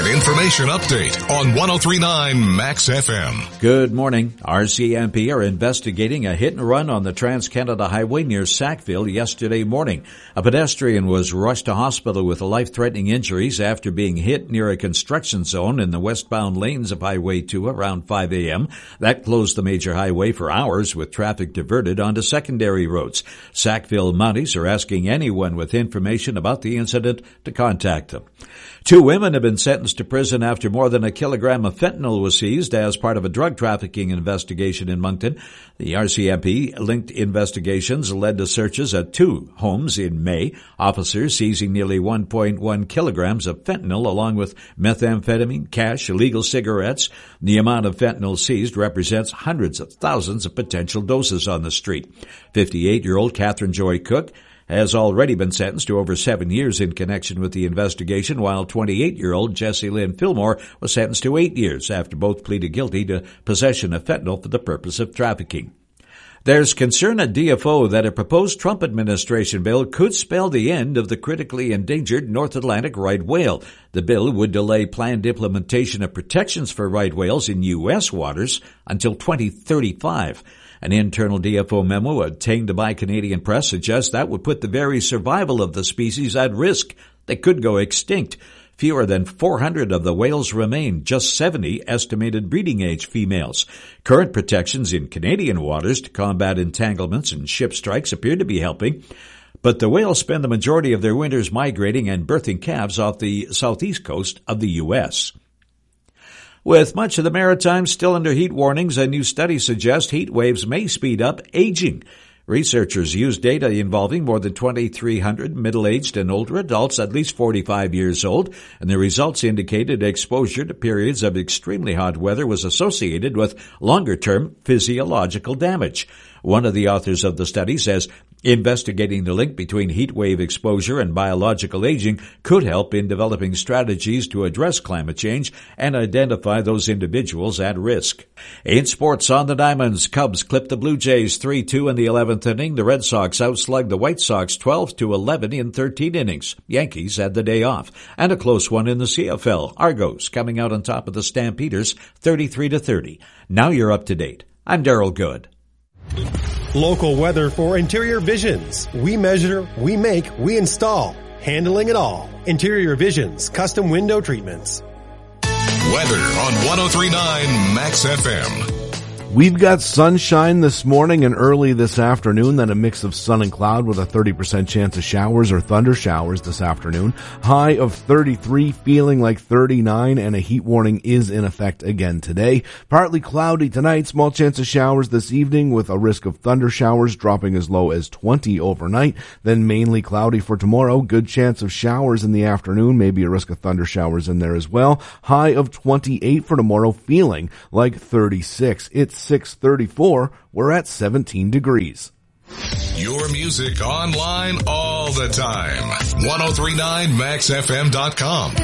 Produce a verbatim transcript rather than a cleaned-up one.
An information update on one oh three point nine Max F M. Good morning. R C M P are investigating a hit and run on the Trans-Canada Highway near Sackville yesterday morning. A pedestrian was rushed to hospital with life-threatening injuries after being hit near a construction zone in the westbound lanes of Highway two around five a.m. That closed the major highway for hours with traffic diverted onto secondary roads. Sackville Mounties are asking anyone with information about the incident to contact them. Two women have been sentenced to prison after more than a kilogram of fentanyl was seized as part of a drug trafficking investigation in Moncton. The R C M P-linked investigations led to searches at two homes in May. Officers seizing nearly one point one kilograms of fentanyl along with methamphetamine, cash, illegal cigarettes. The amount of fentanyl seized represents hundreds of thousands of potential doses on the street. fifty-eight-year-old Catherine Joy Cook has already been sentenced to over seven years in connection with the investigation, while twenty-eight-year-old Jessie Lynn Fillmore was sentenced to eight years after both pleaded guilty to possession of fentanyl for the purpose of trafficking. There's concern at D F O that a proposed Trump administration bill could spell the end of the critically endangered North Atlantic right whale. The bill would delay planned implementation of protections for right whales in U S waters until twenty thirty-five. An internal D F O memo obtained by Canadian press suggests that would put the very survival of the species at risk. They could go extinct. Fewer than four hundred of the whales remain, just seventy estimated breeding age females. Current protections in Canadian waters to combat entanglements and ship strikes appear to be helping, but the whales spend the majority of their winters migrating and birthing calves off the southeast coast of the U S With much of the Maritimes still under heat warnings, a new study suggests heat waves may speed up aging. Researchers used data involving more than twenty-three hundred middle-aged and older adults at least forty-five years old, and the results indicated exposure to periods of extremely hot weather was associated with longer-term physiological damage. One of the authors of the study says investigating the link between heat wave exposure and biological aging could help in developing strategies to address climate change and identify those individuals at risk. In sports on the Diamonds, Cubs clipped the Blue Jays three two in the eleventh inning. The Red Sox outslugged the White Sox twelve to eleven in thirteen innings. Yankees had the day off. And a close one in the C F L. Argos coming out on top of the Stampeders thirty-three to thirty. Now you're up to date. I'm Daryl Good. Local weather for Interior Visions. We measure, we make, we install. Handling it all. Interior Visions, custom window treatments. Weather on one oh three point nine Max F M. We've got sunshine this morning and early this afternoon, then a mix of sun and cloud with a thirty percent chance of showers or thunder showers this afternoon. High of thirty-three, feeling like thirty-nine, and a heat warning is in effect again today. Partly cloudy tonight, small chance of showers this evening with a risk of thunder showers dropping as low as twenty overnight. Then mainly cloudy for tomorrow, good chance of showers in the afternoon, maybe a risk of thunder showers in there as well. High of twenty-eight for tomorrow, feeling like thirty-six. It's six thirty-four, we're at seventeen degrees. Your music online all the time. ten thirty-nine max f m dot com.